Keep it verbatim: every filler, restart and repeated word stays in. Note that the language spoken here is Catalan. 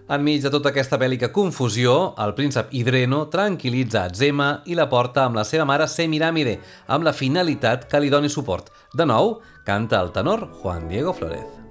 Enmig de tota aquesta bèl·lica confusió, el príncep Hidreno tranquil·litza Atzema i la porta amb la seva mare Semíramide, amb la finalitat que li doni suport. De nou, canta el tenor Juan Diego Flórez.